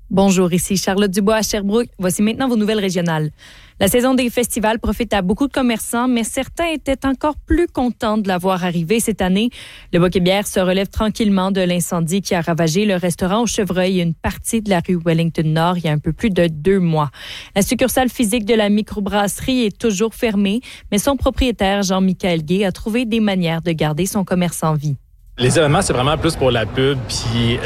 Bonjour, ici Charlotte Dubois à Sherbrooke. Voici maintenant vos nouvelles régionales. La saison des festivals profite à beaucoup de commerçants, mais certains étaient encore plus contents de la voir arriver cette année. Le Bois-Québec se relève tranquillement de l'incendie qui a ravagé le restaurant au Chevreuil et une partie de la rue Wellington-Nord il y a un peu plus de 2 mois. La succursale physique de la microbrasserie est toujours fermée, mais son propriétaire, Jean-Michael Gay, a trouvé des manières de garder son commerce en vie. Les événements, c'est vraiment plus pour la pub puis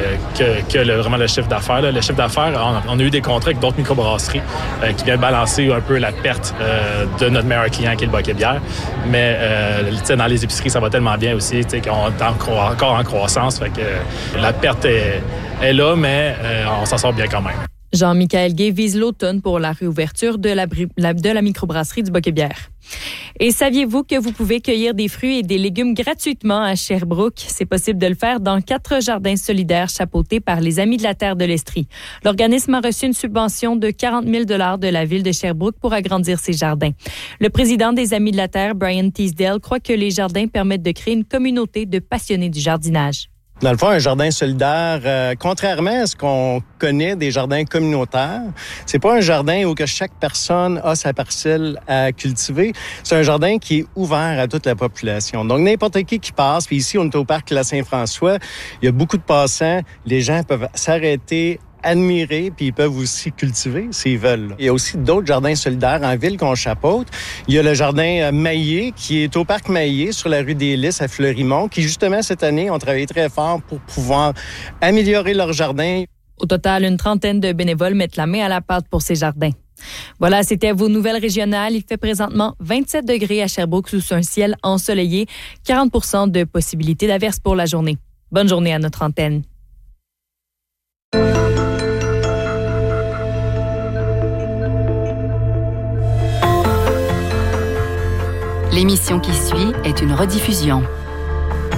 que vraiment le chiffre d'affaires. Le chiffre d'affaires, on a eu des contrats avec d'autres microbrasseries qui viennent balancer un peu la perte de notre meilleur client qui est le Bois-Québec. Mais dans les épiceries, ça va tellement bien aussi qu'on est encore en croissance. Fait que la perte est là, mais on s'en sort bien quand même. Jean-Michael Gay vise l'automne pour la réouverture de la microbrasserie du Bois-Québec. Et saviez-vous que vous pouvez cueillir des fruits et des légumes gratuitement à Sherbrooke? C'est possible de le faire dans 4 jardins solidaires chapeautés par les Amis de la Terre de l'Estrie. L'organisme a reçu une subvention de 40 000 $ de la ville de Sherbrooke pour agrandir ses jardins. Le président des Amis de la Terre, Brian Teasdale, croit que les jardins permettent de créer une communauté de passionnés du jardinage. Dans le fond, un jardin solidaire, contrairement à ce qu'on connaît des jardins communautaires, c'est pas un jardin où que chaque personne a sa parcelle à cultiver. C'est un jardin qui est ouvert à toute la population. Donc, n'importe qui passe, puis ici, on est au parc La Saint-François, il y a beaucoup de passants, les gens peuvent s'arrêter, admirer, puis ils peuvent aussi cultiver s'ils veulent. Il y a aussi d'autres jardins solidaires en ville qu'on chapeaute. Il y a le jardin Maillé, qui est au parc Maillé, sur la rue des Lys à Fleurimont, qui justement cette année ont travaillé très fort pour pouvoir améliorer leur jardin. Au total, une trentaine de bénévoles mettent la main à la pâte pour ces jardins. Voilà, c'était vos nouvelles régionales. Il fait présentement 27 degrés à Sherbrooke sous un ciel ensoleillé, 40 % de possibilité d'averse pour la journée. Bonne journée à notre antenne. L'émission qui suit est une rediffusion.